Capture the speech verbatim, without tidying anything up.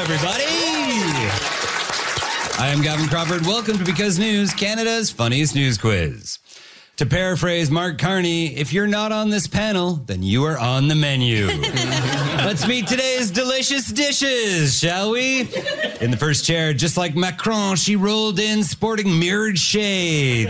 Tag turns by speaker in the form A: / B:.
A: everybody. I am Gavin Crawford. Welcome to Because News, Canada's funniest news quiz. To paraphrase Mark Carney, if you're not on this panel, then you are on the menu. Let's meet today's delicious dishes, shall we? In the first chair, just like Macron, she rolled in sporting mirrored shades.